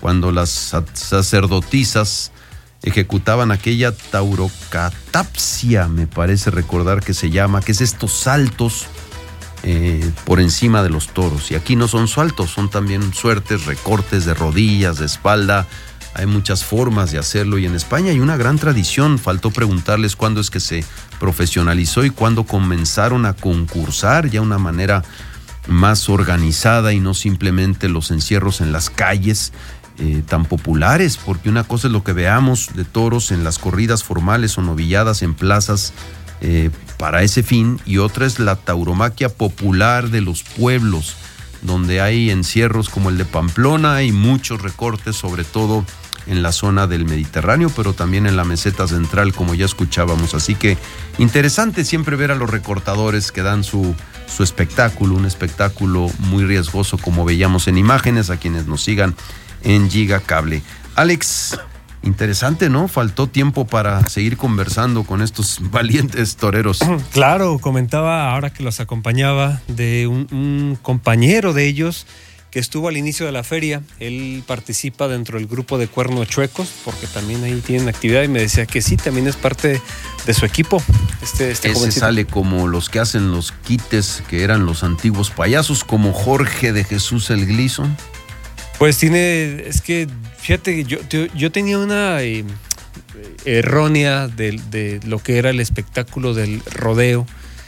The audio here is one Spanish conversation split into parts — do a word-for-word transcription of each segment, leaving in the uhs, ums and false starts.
cuando las sacerdotisas ejecutaban aquella taurocatapsia, me parece recordar que se llama, que es estos saltos eh, por encima de los toros. Y aquí no son saltos, son también suertes, recortes de rodillas, de espalda. Hay muchas formas de hacerlo y en España hay una gran tradición. Faltó preguntarles cuándo es que se profesionalizó y cuándo comenzaron a concursar ya de una manera más organizada y no simplemente los encierros en las calles eh, tan populares, porque una cosa es lo que veamos de toros en las corridas formales o novilladas en plazas eh, para ese fin, y otra es la tauromaquia popular de los pueblos, donde hay encierros como el de Pamplona y muchos recortes, sobre todo en la zona del Mediterráneo, pero también en la meseta central, como ya escuchábamos. Así que interesante siempre ver a los recortadores que dan su, su espectáculo, un espectáculo muy riesgoso, como veíamos en imágenes, a quienes nos sigan en Giga Cable. Alex, interesante, ¿no? Faltó tiempo para seguir conversando con estos valientes toreros. Claro, comentaba ahora que los acompañaba de un, un compañero de ellos que estuvo al inicio de la feria. Él participa dentro del grupo de Cuernos Chuecos, porque también ahí tienen actividad, y me decía que sí, también es parte de su equipo. Este, este Ese jovencito sale como los que hacen los quites, que eran los antiguos payasos, como Jorge de Jesús el Gleason. Pues tiene, es que, fíjate, yo, yo, yo tenía una eh, errónea de, de lo que era el espectáculo del rodeo,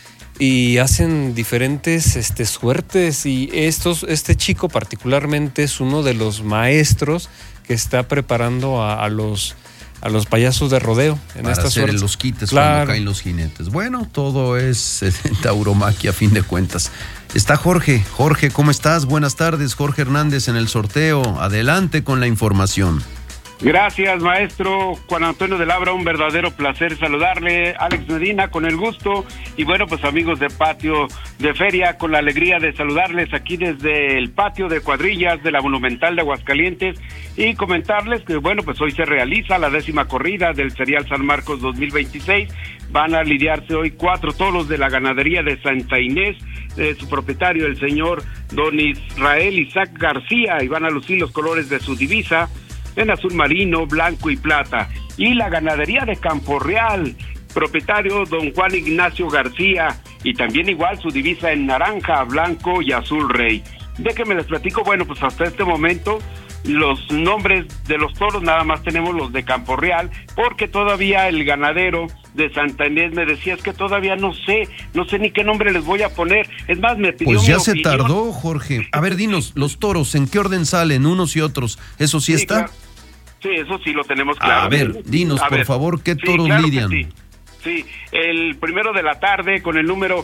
y hacen diferentes este, suertes, y estos, este chico particularmente es uno de los maestros que está preparando a, a los a los payasos de rodeo en para esta hacer suerte. los quites, claro, cuando caen los jinetes. Bueno, todo es eh, tauromaquia a fin de cuentas. Está Jorge. Jorge, ¿cómo estás? Buenas tardes. Jorge Hernández en el sorteo. Adelante con la información. Gracias, maestro Juan Antonio de Labra, un verdadero placer saludarle. Alex Medina, con el gusto. Y bueno, pues amigos de Patio de Feria, con la alegría de saludarles aquí desde el patio de cuadrillas de la Monumental de Aguascalientes, y comentarles que bueno, pues hoy se realiza la décima corrida del Serial San Marcos dos mil veintiséis. Van a lidiarse hoy cuatro toros de la ganadería de Santa Inés, de su propietario, el señor don Israel Isaac García, y van a lucir los colores de su divisa en azul marino, blanco y plata. Y la ganadería de Campo Real, propietario don Juan Ignacio García, y también igual su divisa en naranja, blanco y azul rey. Déjenme les platico, bueno, pues hasta este momento los nombres de los toros nada más tenemos los de Campo Real, porque todavía el ganadero de Santa Inés me decía, es que todavía no sé, no sé ni qué nombre les voy a poner. Es más, me pidió Pues ya mi se opinión. tardó, Jorge. A ver, dinos, los toros, ¿en qué orden salen unos y otros? ¿Eso sí, sí está? Claro. Sí, eso sí lo tenemos claro. A ver, dinos, a por ver. favor, ¿qué sí, toros claro lidian? Sí. sí, el primero de la tarde con el número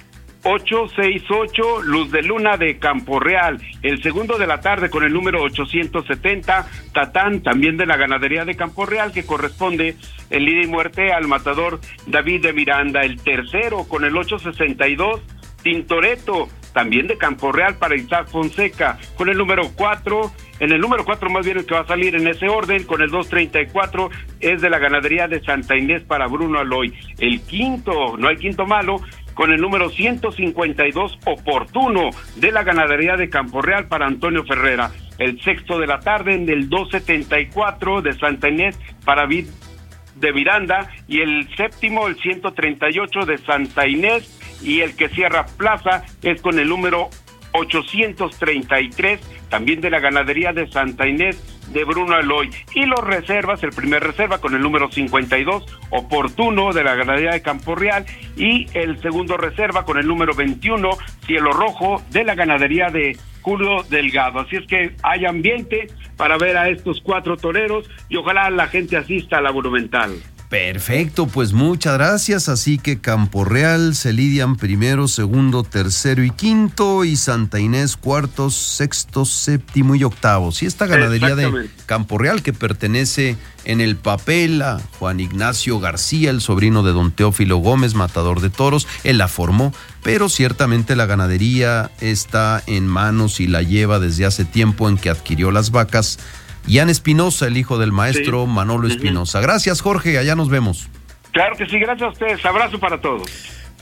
ocho seis ocho, Luz de Luna de Campo Real. El segundo de la tarde con el número ochocientos setenta, Tatán, también de la ganadería de Campo Real, que corresponde en vida y muerte al matador David de Miranda. El tercero con el ochocientos sesenta y dos, Tintoretto, también de Campo Real, para Isaac Fonseca. Con el número cuatro, en el número cuatro más bien el que va a salir en ese orden, con el doscientos treinta y cuatro, es de la ganadería de Santa Inés para Bruno Aloy. El quinto, no hay quinto malo, con el número ciento cincuenta y dos, Oportuno, de la ganadería de Campo Real para Antonio Ferrera. El sexto de la tarde en el doscientos setenta y cuatro de Santa Inés para Vid de Miranda, y el séptimo, el ciento treinta y ocho de Santa Inés, y el que cierra plaza es con el número ochocientos treinta y tres, también de la ganadería de Santa Inés de Bruno Aloy. Y los reservas, el primer reserva con el número cincuenta y dos, Oportuno, de la ganadería de Campo Real, y el segundo reserva con el número veintiuno, Cielo Rojo, de la ganadería de Julio Delgado. Así es que hay ambiente para ver a estos cuatro toreros, y ojalá la gente asista a la Monumental. Perfecto, pues muchas gracias. Así que Campo Real se lidian primero, segundo, tercero y quinto, y Santa Inés cuarto, sexto, séptimo y octavo. Sí, esta ganadería de Campo Real, que pertenece en el papel a Juan Ignacio García, el sobrino de don Teófilo Gómez, matador de toros. Él la formó, pero ciertamente la ganadería está en manos y la lleva desde hace tiempo en que adquirió las vacas Ian Espinosa, el hijo del maestro sí. Manolo Espinosa. Gracias, Jorge, allá nos vemos. Claro que sí, gracias a ustedes. Abrazo para todos.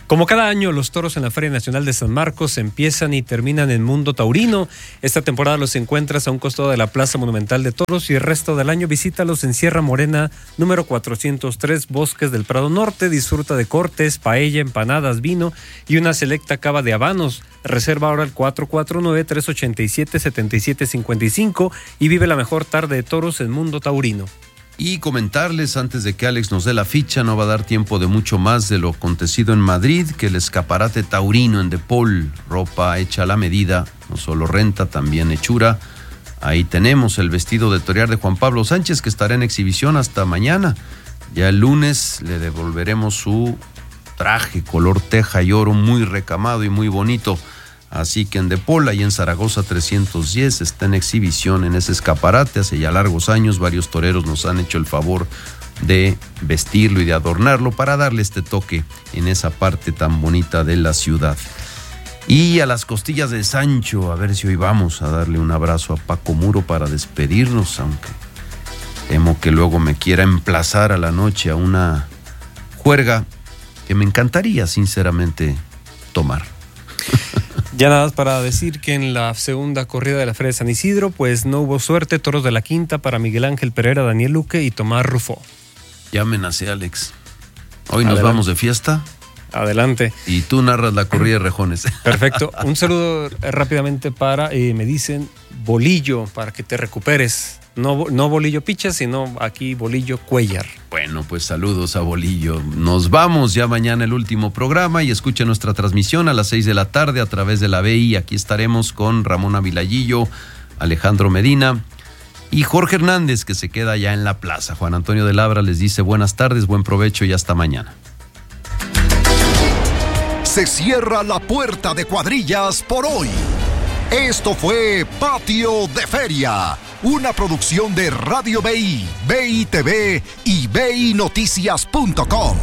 Como cada año, los toros en la Feria Nacional de San Marcos empiezan y terminan en Mundo Taurino. Esta temporada los encuentras a un costado de la Plaza Monumental de Toros y el resto del año visítalos en Sierra Morena, número cuatrocientos tres, Bosques del Prado Norte. Disfruta de cortes, paella, empanadas, vino y una selecta cava de habanos. Reserva ahora el cuatro cuatro nueve, tres ocho siete, siete siete cinco cinco y vive la mejor tarde de toros en Mundo Taurino. Y comentarles, antes de que Alex nos dé la ficha, no va a dar tiempo de mucho más de lo acontecido en Madrid, que el escaparate taurino en Depol, ropa hecha a la medida, no solo renta, también hechura. Ahí tenemos el vestido de torear de Juan Pablo Sánchez, que estará en exhibición hasta mañana. Ya el lunes le devolveremos su traje color teja y oro muy recamado y muy bonito. Así que en Depol, ahí en Zaragoza trescientos diez, está en exhibición en ese escaparate. Hace ya largos años varios toreros nos han hecho el favor de vestirlo y de adornarlo para darle este toque en esa parte tan bonita de la ciudad. Y a las costillas de Sancho, a ver si hoy vamos a darle un abrazo a Paco Muro para despedirnos, aunque temo que luego me quiera emplazar a la noche a una juerga que me encantaría sinceramente tomar. Ya nada más para decir que en la segunda corrida de la Feria de San Isidro, pues no hubo suerte. Toros de la quinta para Miguel Ángel Pereira, Daniel Luque y Tomás Rufo. Ya amenacé, Alex. Hoy nos Adelante. Vamos de fiesta. Adelante. Y tú narras la corrida de rejones. Perfecto. Un saludo rápidamente para, eh, me dicen, Bolillo, para que te recuperes. No, no Bolillo Picha, sino aquí Bolillo Cuellar. Bueno, pues saludos a Bolillo. Nos vamos ya mañana el último programa y escuche nuestra transmisión a las seis de la tarde a través de la B I. Aquí estaremos con Ramón Avilayillo, Alejandro Medina y Jorge Hernández, que se queda ya en la plaza. Juan Antonio de Labra les dice buenas tardes, buen provecho y hasta mañana. Se cierra la puerta de Cuadrillas por hoy. Esto fue Patio de Feria, una producción de Radio B I, B I T V y B I Noticias punto com.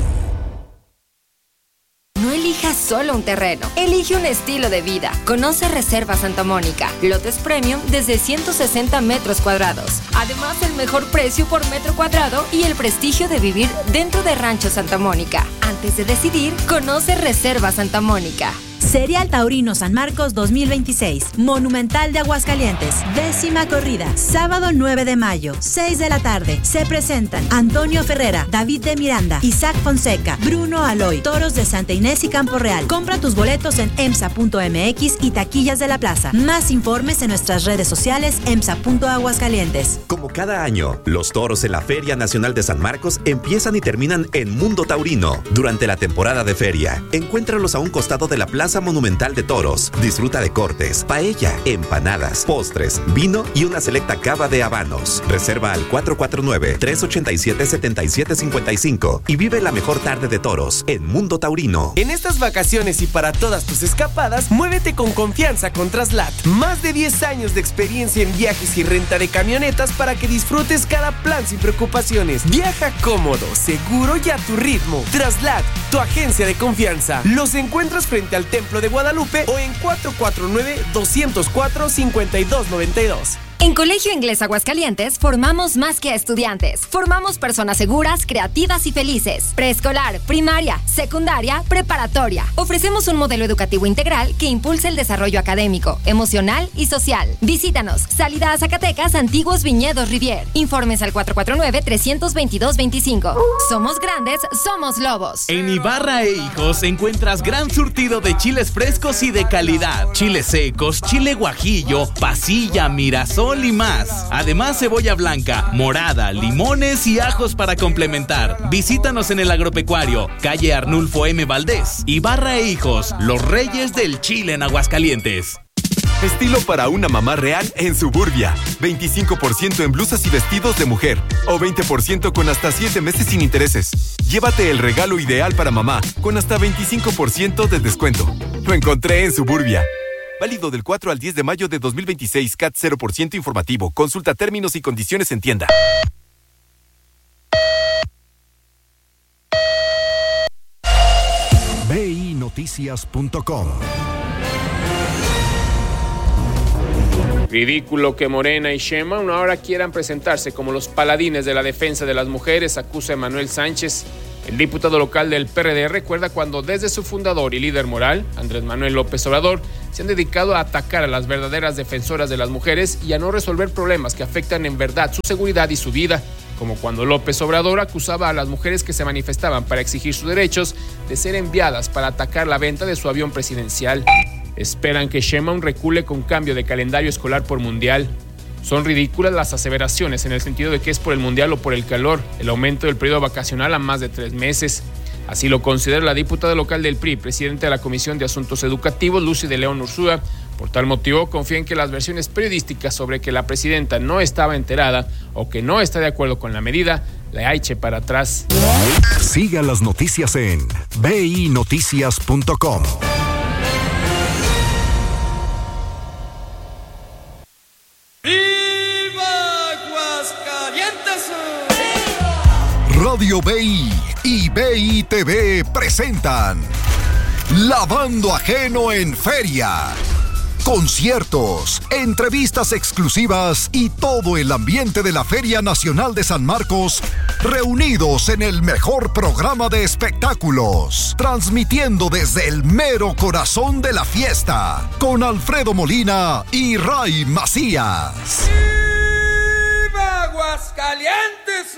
No elijas solo un terreno, elige un estilo de vida. Conoce Reserva Santa Mónica, lotes premium desde ciento sesenta metros cuadrados. Además, el mejor precio por metro cuadrado y el prestigio de vivir dentro de Rancho Santa Mónica. Antes de decidir, conoce Reserva Santa Mónica. Serial Taurino San Marcos dos mil veintiséis, Monumental de Aguascalientes, décima corrida, sábado nueve de mayo, seis de la tarde. Se presentan Antonio Ferrera, David de Miranda, Isaac Fonseca, Bruno Aloy, toros de Santa Inés y Campo Real. Compra tus boletos en emsa punto m x y taquillas de la plaza. Más informes en nuestras redes sociales emsa punto aguascalientes. Como cada año, los toros en la Feria Nacional de San Marcos empiezan y terminan en Mundo Taurino. Durante la temporada de feria, encuéntralos a un costado de la Plaza Monumental de Toros. Disfruta de cortes, paella, empanadas, postres, vino y una selecta cava de habanos. Reserva al cuatro cuatro nueve, tres ocho siete, siete siete cinco cinco y vive la mejor tarde de toros en Mundo Taurino. En estas vacaciones y para todas tus escapadas, muévete con confianza con Traslat. Más de diez años de experiencia en viajes y renta de camionetas para que disfrutes cada plan sin preocupaciones. Viaja cómodo, seguro y a tu ritmo. Traslat, tu agencia de confianza. Los encuentras frente al Templo de Guadalupe o en cuatro cuatro nueve, dos cero cuatro, cinco dos nueve dos. En Colegio Inglés Aguascalientes formamos más que a estudiantes. Formamos personas seguras, creativas y felices. Preescolar, primaria, secundaria, preparatoria. Ofrecemos un modelo educativo integral que impulsa el desarrollo académico, emocional y social. Visítanos. Salida a Zacatecas, Antiguos Viñedos Rivier. Informes al cuatro cuatro nueve, tres dos dos, dos cinco. Somos grandes, somos lobos. En Ibarra e Hijos encuentras gran surtido de chiles frescos y de calidad. Chiles secos, chile guajillo, pasilla, mirasol y más. Además, cebolla blanca, morada, limones y ajos para complementar. Visítanos en el Agropecuario, calle Arnulfo M. Valdés. Ibarra e Hijos, los reyes del chile en Aguascalientes. Estilo para una mamá real en Suburbia. veinticinco por ciento en blusas y vestidos de mujer. O veinte por ciento con hasta siete meses sin intereses. Llévate el regalo ideal para mamá con hasta veinticinco por ciento de descuento. Lo encontré en Suburbia. Válido del cuatro al diez de mayo de dos mil veintiséis. C A T cero por ciento informativo. Consulta términos y condiciones en tienda. B I Noticias punto com. Ridículo que Morena y Sheinbaum ahora quieran presentarse como los paladines de la defensa de las mujeres, acusa Emanuel Sánchez. El diputado local del P R D recuerda cuando desde su fundador y líder moral, Andrés Manuel López Obrador, se han dedicado a atacar a las verdaderas defensoras de las mujeres y a no resolver problemas que afectan en verdad su seguridad y su vida, como cuando López Obrador acusaba a las mujeres que se manifestaban para exigir sus derechos de ser enviadas para atacar la venta de su avión presidencial. Esperan que Sheinbaum recule con cambio de calendario escolar por mundial. Son ridículas las aseveraciones en el sentido de que es por el mundial o por el calor, el aumento del periodo vacacional a más de tres meses. Así lo considera la diputada local del P R I, presidenta de la Comisión de Asuntos Educativos, Lucy de León Ursúa. Por tal motivo, confía en que las versiones periodísticas sobre que la presidenta no estaba enterada o que no está de acuerdo con la medida, la eche para atrás. Siga las noticias en b i noticias punto com. Radio B I y B I T V presentan Lavando Ajeno en Feria. Conciertos, entrevistas exclusivas y todo el ambiente de la Feria Nacional de San Marcos reunidos en el mejor programa de espectáculos, transmitiendo desde el mero corazón de la fiesta, con Alfredo Molina y Ray Macías. ¡Viva Aguascalientes!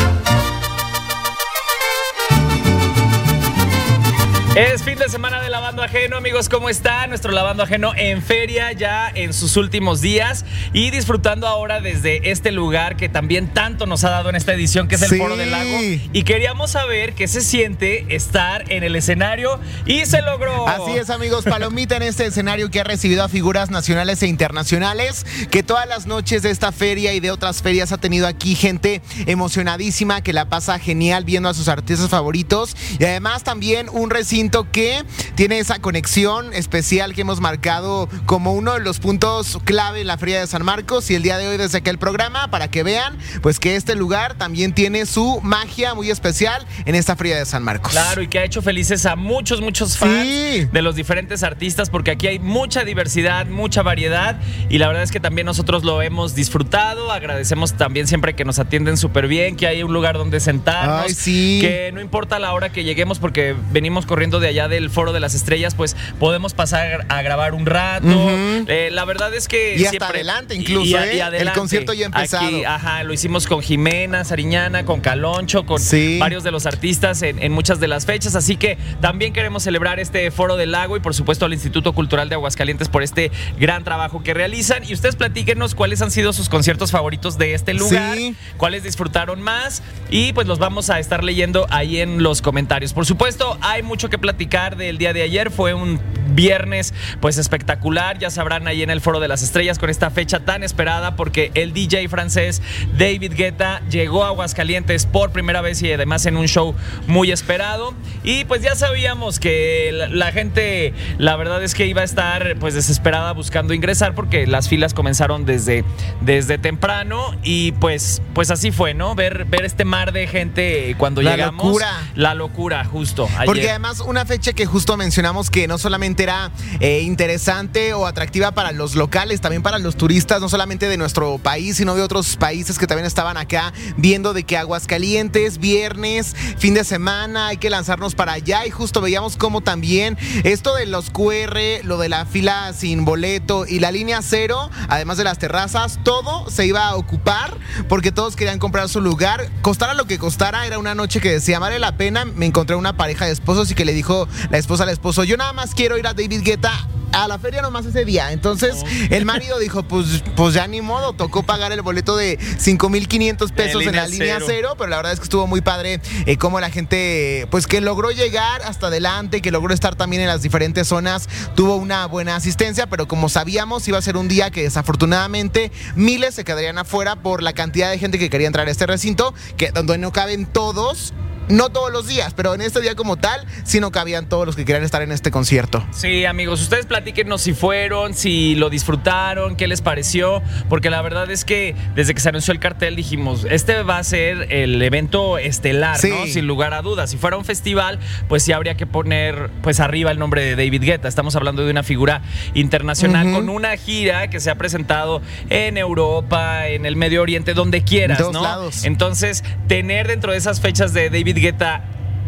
Es fin de semana de Lavando Ajeno, amigos, ¿cómo está? Nuestro Lavando Ajeno en feria ya en sus últimos días y disfrutando ahora desde este lugar que también tanto nos ha dado en esta edición, que es el sí. Foro del Lago. Y queríamos saber qué se siente estar en el escenario y se logró. Así es, amigos, palomita en este escenario que ha recibido a figuras nacionales e internacionales, que todas las noches de esta feria y de otras ferias ha tenido aquí gente emocionadísima que la pasa genial viendo a sus artistas favoritos y además también un recinto que tiene esa conexión especial que hemos marcado como uno de los puntos clave en la Feria de San Marcos y el día de hoy desde aquí el programa para que vean pues que este lugar también tiene su magia muy especial en esta Feria de San Marcos. Claro, y que ha hecho felices a muchos, muchos fans sí. de los diferentes artistas porque aquí hay mucha diversidad, mucha variedad y la verdad es que también nosotros lo hemos disfrutado, agradecemos también siempre que nos atienden súper bien, que hay un lugar donde sentarnos, Ay, sí. que no importa la hora que lleguemos porque venimos corriendo de allá del Foro de las Estrellas, pues podemos pasar a grabar un rato. Uh-huh. Eh, la verdad es que y siempre, hasta adelante incluso, y, ¿eh? y adelante. El concierto ya ha empezado. Aquí, ajá, lo hicimos con Jimena Sariñana, con Caloncho, con sí. varios de los artistas en, en muchas de las fechas, así que también queremos celebrar este Foro del Lago y por supuesto al Instituto Cultural de Aguascalientes por este gran trabajo que realizan y ustedes platíquenos cuáles han sido sus conciertos favoritos de este lugar, sí. cuáles disfrutaron más y pues los vamos a estar leyendo ahí en los comentarios. Por supuesto, hay mucho que platicar del día de ayer, fue un viernes pues espectacular, ya sabrán ahí en el Foro de las Estrellas con esta fecha tan esperada porque el D J francés David Guetta llegó a Aguascalientes por primera vez y además en un show muy esperado y pues ya sabíamos que la, la gente la verdad es que iba a estar pues desesperada buscando ingresar porque las filas comenzaron desde, desde temprano y pues, pues así fue, ¿no? Ver, ver este mar de gente cuando la llegamos. Locura. La locura, justo. Ayer. Porque además una fecha que justo mencionamos que no solamente era eh, interesante o atractiva para los locales, también para los turistas, no solamente de nuestro país, sino de otros países que también estaban acá viendo de que Aguascalientes, viernes, fin de semana, hay que lanzarnos para allá y justo veíamos cómo también esto de los Q R, lo de la fila sin boleto y la línea cero, además de las terrazas, todo se iba a ocupar porque todos querían comprar su lugar, costara lo que costara, era una noche que decía, vale la pena, me encontré una pareja de esposos y que le dijo la esposa al esposo, yo nada más quiero ir a David Guetta a la feria nomás ese día. Entonces oh. el marido dijo, pues, pues ya ni modo, tocó pagar el boleto de cinco mil quinientos pesos en, en la línea cero. cero, pero la verdad es que estuvo muy padre eh, cómo la gente, pues que logró llegar hasta adelante, que logró estar también en las diferentes zonas, tuvo una buena asistencia, pero como sabíamos iba a ser un día que desafortunadamente miles se quedarían afuera por la cantidad de gente que quería entrar a este recinto, que donde no caben todos. No todos los días, pero en este día como tal, sí no cabían todos los que querían estar en este concierto. Sí, amigos, ustedes platíquenos si fueron, si lo disfrutaron, qué les pareció, porque la verdad es que desde que se anunció el cartel dijimos, este va a ser el evento estelar, sí. ¿no? Sin lugar a dudas. Si fuera un festival, pues sí habría que poner pues arriba el nombre de David Guetta. Estamos hablando de una figura internacional uh-huh. con una gira que se ha presentado en Europa, en el Medio Oriente, donde quieras, Dos ¿no? lados. Entonces, tener dentro de esas fechas de David Guetta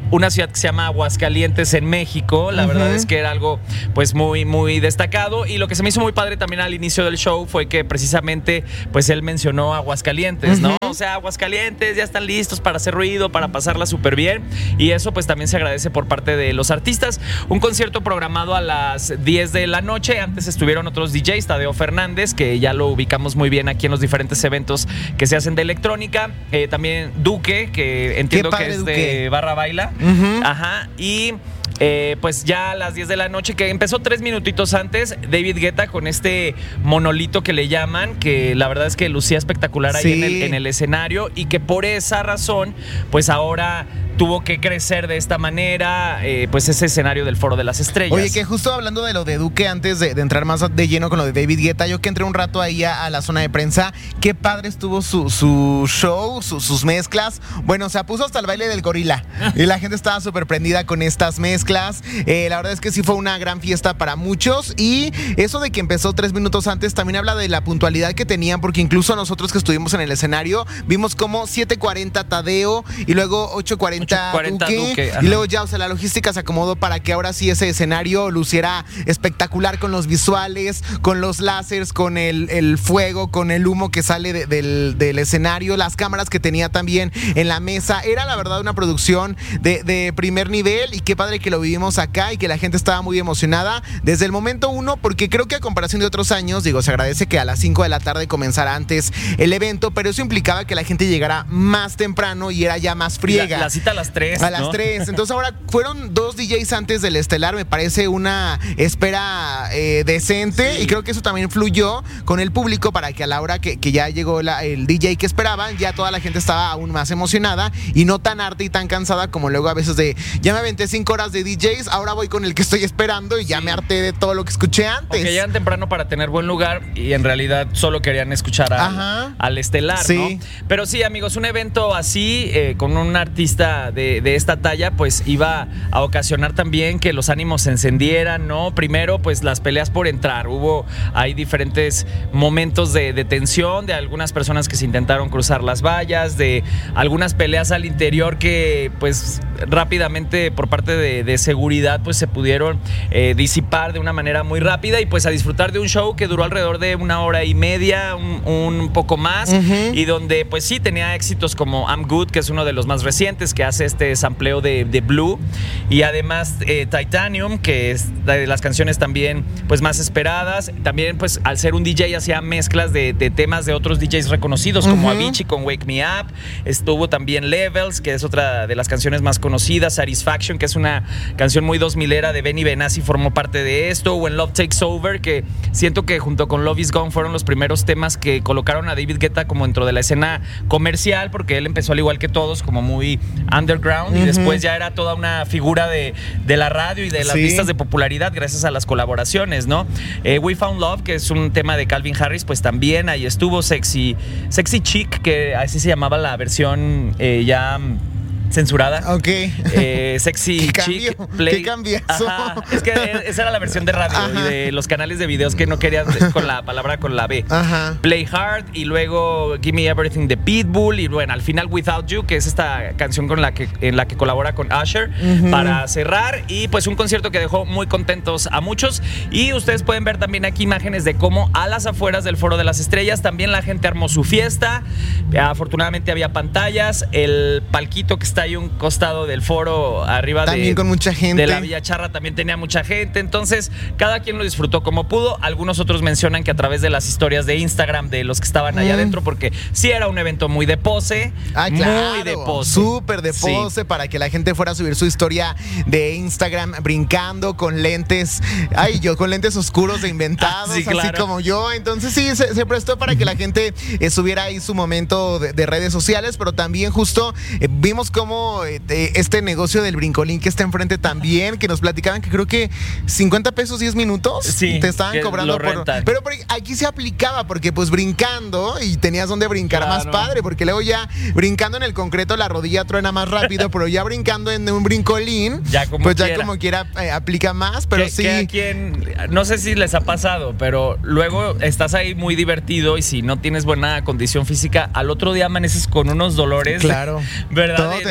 una ciudad que se llama Aguascalientes en México. La uh-huh. verdad es que era algo pues muy, muy destacado. Y lo que se me hizo muy padre también al inicio del show fue que precisamente pues él mencionó Aguascalientes, uh-huh. ¿no? O sea, Aguascalientes ya están listos para hacer ruido, para pasarla súper bien. Y eso pues también se agradece por parte de los artistas. Un concierto programado a las diez de la noche. Antes estuvieron otros D Js, Tadeo Fernández, que ya lo ubicamos muy bien aquí en los diferentes eventos que se hacen de electrónica. Eh, también Duque, que entiendo que es Duque. de Barra Baila. Uh-huh. Ajá. Y Eh, pues ya a las diez de la noche, que empezó tres minutitos antes, David Guetta con este monolito que le llaman, que la verdad es que lucía espectacular ahí sí. en, el, en el escenario, y que por esa razón pues ahora tuvo que crecer de esta manera, eh, pues ese escenario del Foro de las Estrellas. Oye, que justo hablando de lo de Duque, antes de, de entrar más de lleno con lo de David Guetta, yo que entré un rato ahí a, a la zona de prensa, qué padre estuvo su, su show, su, sus mezclas. Bueno, se puso hasta el baile del gorila y la gente estaba súper prendida con estas mezclas. Eh, la verdad es que sí fue una gran fiesta para muchos, y eso de que empezó tres minutos antes también habla de la puntualidad que tenían, porque incluso nosotros que estuvimos en el escenario vimos como siete cuarenta Tadeo y luego ocho cuarenta Duque, Duque y luego ya, o sea, la logística se acomodó para que ahora sí ese escenario luciera espectacular con los visuales, con los láseres, con el, el fuego, con el humo que sale de, del, del escenario, las cámaras que tenía también en la mesa. Era la verdad una producción de, de primer nivel, y qué padre que lo vivimos acá y que la gente estaba muy emocionada desde el momento uno, porque creo que a comparación de otros años, digo, se agradece que a las cinco de la tarde comenzara antes el evento, pero eso implicaba que la gente llegara más temprano y era ya más friega. La, la cita a las tres. A ¿no? las tres. Entonces ahora fueron dos D Js antes del estelar, me parece una espera eh, decente, sí. y creo que eso también fluyó con el público para que a la hora que, que ya llegó la, el D J que esperaban, ya toda la gente estaba aún más emocionada y no tan harta y tan cansada como luego a veces de ya me aventé cinco horas de D Js, ahora voy con el que estoy esperando y ya sí. me harté de todo lo que escuché antes. Que llegan temprano para tener buen lugar y en realidad solo querían escuchar al, al estelar, sí. ¿no? Pero sí, amigos, un evento así, eh, con un artista de, de esta talla, pues iba a ocasionar también que los ánimos se encendieran, ¿no? Primero, pues las peleas por entrar. Hubo hay diferentes momentos de, de tensión, de algunas personas que se intentaron cruzar las vallas, de algunas peleas al interior que, pues, rápidamente por parte de, de seguridad, pues se pudieron eh, disipar de una manera muy rápida, y pues a disfrutar de un show que duró alrededor de una hora y media, un, un poco más, uh-huh. y donde pues sí tenía éxitos como I'm Good, que es uno de los más recientes, que hace este sampleo de, de Blue, y además eh, Titanium, que es de las canciones también pues más esperadas. También pues al ser un D J hacía mezclas de, de temas de otros D Js reconocidos, uh-huh. como Avicii con Wake Me Up. Estuvo también Levels, que es otra de las canciones más conocidas. Satisfaction, que es una canción muy dos milera de Benny Benassi, formó parte de esto. When Love Takes Over, que siento que junto con Love Is Gone fueron los primeros temas que colocaron a David Guetta como dentro de la escena comercial, porque él empezó al igual que todos como muy underground, uh-huh. y después ya era toda una figura de, de la radio y de las sí. listas de popularidad gracias a las colaboraciones, ¿no? Eh, We Found Love, que es un tema de Calvin Harris, pues también ahí estuvo. Sexy, Sexy Chick, que así se llamaba la versión eh, ya censurada. Ok. Eh, sexy ¿Qué Chick cambio? Play. ¿Qué cambiazo? Ajá. Es que esa era la versión de radio. Ajá. Y de los canales de videos que no querían con la palabra con la B. Ajá. Play Hard, y luego Give Me Everything de Pitbull, y bueno, al final Without You, que es esta canción con la que, en la que colabora con Usher, uh-huh. para cerrar. Y pues un concierto que dejó muy contentos a muchos. Y ustedes pueden ver también aquí imágenes de cómo a las afueras del Foro de las Estrellas también la gente armó su fiesta. Afortunadamente había pantallas. El palquito que está ahí un costado del foro arriba también de, con mucha gente. de la Villa Charra también tenía mucha gente. Entonces cada quien lo disfrutó como pudo. Algunos otros mencionan que a través de las historias de Instagram de los que estaban allá mm. adentro, porque sí era un evento muy de pose. Ah, claro, muy de pose, súper de pose, sí. para que la gente fuera a subir su historia de Instagram brincando con lentes, ay, yo con lentes oscuros de inventados, ah, sí, claro. así como yo. Entonces sí, se, se prestó para que la gente eh, subiera ahí su momento de, de redes sociales, pero también justo eh, vimos cómo eh, este negocio del brincolín que está enfrente también, que nos platicaban que creo que cincuenta pesos diez minutos sí, te estaban cobrando por, pero, pero aquí se aplicaba porque pues brincando y tenías donde brincar claro. más padre, porque luego ya brincando en el concreto la rodilla truena más rápido, pero ya brincando en un brincolín ya como pues quiera. ya como quiera eh, aplica más, pero que, sí que a quien, no sé si les ha pasado, pero luego estás ahí muy divertido y si no tienes buena condición física, al otro día amaneces con unos dolores, claro, ¿verdad? De, de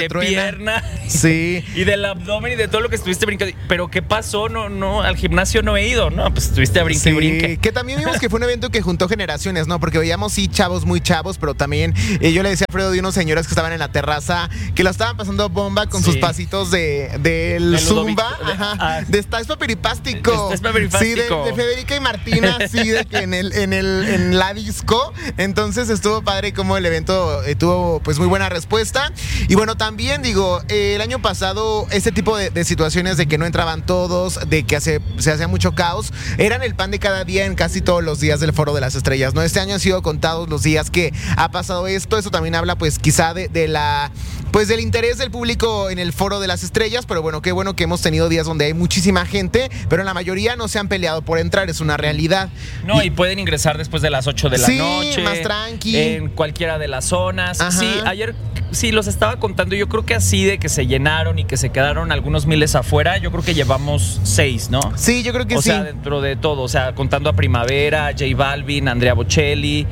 de truena. pierna. Sí. Y del abdomen y de todo lo que estuviste brincando. Pero ¿qué pasó? No, no, al gimnasio no he ido, ¿no? Pues estuviste a brincar Sí, y brinque. que también vimos que fue un evento que juntó generaciones, ¿no? Porque veíamos, sí, chavos muy chavos, pero también eh, yo le decía a Alfredo de unos señores que estaban en la terraza que lo estaban pasando bomba con Sí. sus pasitos de del De Zumba. Ludovic- de- Ajá. ah. De Estáis Peripástico. De Estáis Peripástico. Sí, de, de Federica y Martina, sí, de que en el, en el, en la disco. Entonces estuvo padre como el evento eh, tuvo pues muy buena respuesta. Y bueno, también digo, eh, el año pasado este tipo de, de situaciones de que no entraban todos, de que hace, se hacía mucho caos, eran el pan de cada día en casi todos los días del Foro de las Estrellas, ¿no? Este año han sido contados los días que ha pasado esto. Eso también habla pues quizá de, de la pues del interés del público en el Foro de las Estrellas, pero bueno, qué bueno que hemos tenido días donde hay muchísima gente, pero la mayoría no se han peleado por entrar, es una realidad. No, y, y pueden ingresar después de las ocho de la sí, noche. más tranqui. En cualquiera de las zonas. Ajá. Sí, ayer sí los estaba contando. Yo creo que así de que se llenaron y que se quedaron algunos miles afuera, yo creo que llevamos seis, ¿no? Sí, yo creo que o sí. O sea, dentro de todo, o sea, contando a Primavera, J Balvin, Andrea Bocelli,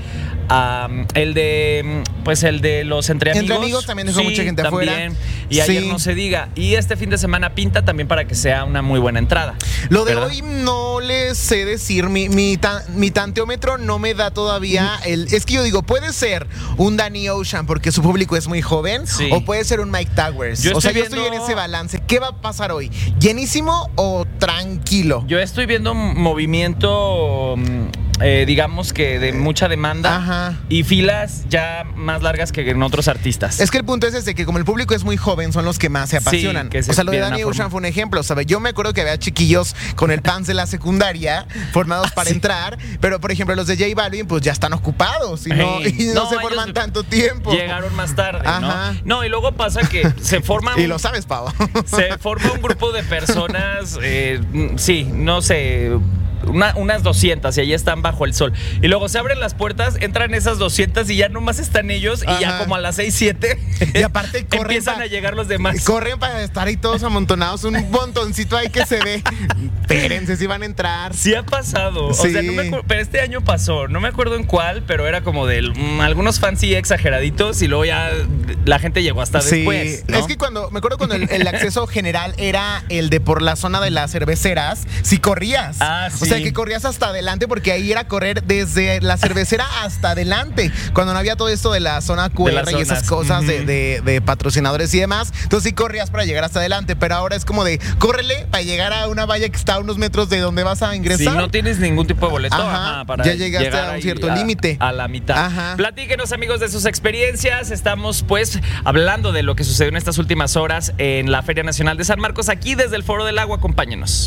um, el de, pues el de los Entre Amigos. Entre Amigos también dejó sí, mucha gente también. afuera. Y ayer Sí. no se diga. Y este fin de semana pinta también para que sea una muy buena entrada. Lo de ¿verdad? hoy no les sé decir, mi, mi, ta- mi tanteómetro no me da todavía el... Es que yo digo, puede ser un Danny Ocean porque su público es muy joven, Sí. o puede ser un Mike Towers. Yo o sea, estoy yo estoy en viendo- ese balance. ¿Qué va a pasar hoy? ¿Llenísimo o tranquilo? Yo estoy viendo movimiento, mm, eh, digamos que de mucha demanda. Ajá. Y filas ya más largas que en otros artistas. Es que el punto es ese, que como el público es muy joven, son los que más se Sí, apasionan. que se o sea, lo de vienen a Danny formar. Ocean fue un ejemplo, ¿sabes? Yo me acuerdo que había chiquillos con el pants de la secundaria formados para Sí. entrar, pero por ejemplo los de J Balvin pues ya están ocupados y no, Ey, y no, no, se ellos forman tanto tiempo. Llegaron más tarde, Ajá. ¿no? No, y luego pasa que se forma Y un- lo sabes, Pau. se forma un grupo de personas, eh, sí, no sé, una- unas doscientas y ahí están bajo el sol. Y luego se abren las puertas, entran esas doscientas y ya nomás están ellos y ya Ajá. como a las seis, siete Y aparte corren empiezan pa- a llegar los demás. Corren para estar ahí todos amontonados, un montoncito ahí que se ve. Espérense si van a entrar. Sí ha pasado, o Sí. sea, no me acuerdo, pero este año pasó, no me acuerdo en cuál, pero era como de mm, algunos fans sí exageraditos y luego ya la gente llegó hasta Sí, después, ¿no? es que cuando, me acuerdo cuando el, el acceso general era el de por la zona de las cerveceras, si corrías. Ah, O sí. sea, que corrías hasta adelante porque ahí era correr desde la cervecera hasta adelante. Cuando no había todo esto de la zona Q De R las y esas zonas. cosas de, Ujú. de- de patrocinadores y demás. Entonces sí corrías para llegar hasta adelante, pero ahora es como de córrele para llegar a una valla que está a unos metros de donde vas a ingresar. Si no tienes ningún tipo de boleto, Ajá, ajá, para ya llegaste llegar a un ahí cierto límite. A la mitad. Ajá. Platíquenos, amigos, de sus experiencias. Estamos, pues, hablando de lo que sucedió en estas últimas horas en la Feria Nacional de San Marcos, aquí desde el Foro del Agua. Acompáñenos.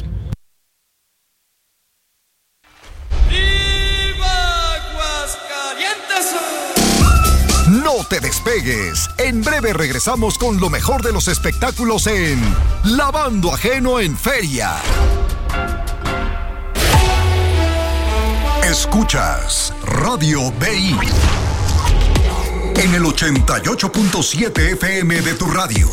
¡Viva Aguascalientes! No te despegues. En breve regresamos con lo mejor de los espectáculos en Lavando Ajeno en Feria. Escuchas Radio B I en el ochenta y ocho punto siete F M de tu radio.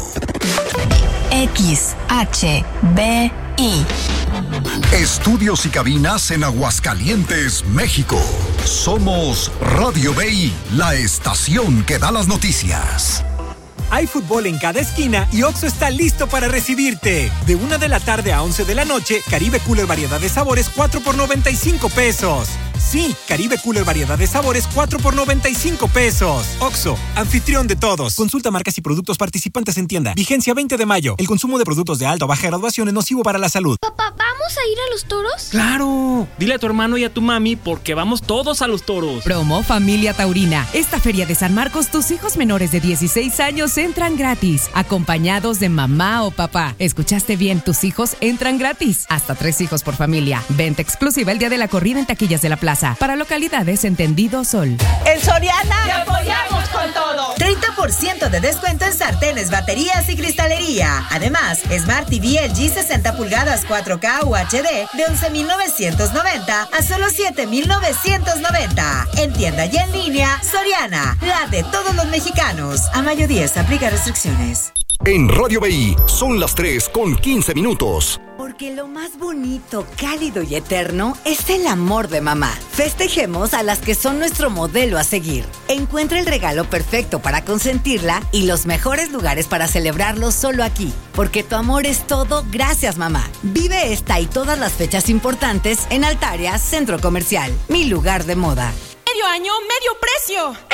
X H B I. Estudios y cabinas en Aguascalientes, México. Somos Radio B I, la estación que da las noticias. Hay fútbol en cada esquina y Oxxo está listo para recibirte. De una de la tarde a once de la noche, Caribe Cooler Variedad de Sabores cuatro por noventa y cinco pesos. Sí, Caribe Cooler Variedad de Sabores cuatro por noventa y cinco pesos. Oxxo, anfitrión de todos. Consulta marcas y productos participantes en tienda. Vigencia veinte de mayo. El consumo de productos de alta o baja graduación es nocivo para la salud. Papá, ¿vamos a ir a los toros? ¡Claro! Dile a tu hermano y a tu mami porque vamos todos a los toros. Promo Familia Taurina. Esta feria de San Marcos, tus hijos menores de dieciséis años entran gratis, acompañados de mamá o papá. ¿Escuchaste bien? Tus hijos entran gratis. Hasta tres hijos por familia. Venta exclusiva el día de la corrida en taquillas de la plaza. Para localidades entendido Sol. En Soriana ¡te apoyamos con todo! treinta por ciento de descuento en sartenes, baterías y cristalería. Además, Smart T V L G sesenta pulgadas cuatro K U H D de once mil novecientos noventa a solo siete mil novecientos noventa. En tienda y en línea, Soriana, la de todos los mexicanos. A mayo diez, aplica restricciones. En Radio B I son las tres con quince minutos. Porque lo más bonito, cálido y eterno es el amor de mamá. Festejemos a las que son nuestro modelo a seguir. Encuentra el regalo perfecto para consentirla y los mejores lugares para celebrarlo solo aquí. Porque tu amor es todo, gracias mamá. Vive esta y todas las fechas importantes en Altaria Centro Comercial, mi lugar de moda. Medio año, medio precio.